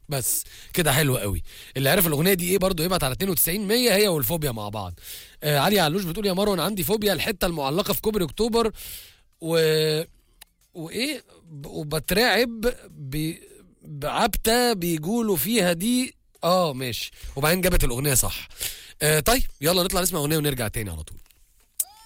بس كده حلو قوي. اللي عرف الاغنيه دي ايه برضو يبعت على 92 100، هي والفوبيا مع بعض. علي علوش بتقول يا مروان عندي فوبيا الحته المعلقه في كوبري اكتوبر و وايه وبترعب بعبته بيقولوا فيها دي. ماشي، وبعدين جابت الاغنيه صح. طيب يلا نطلع نسمع اغنيه ونرجع تاني على طول.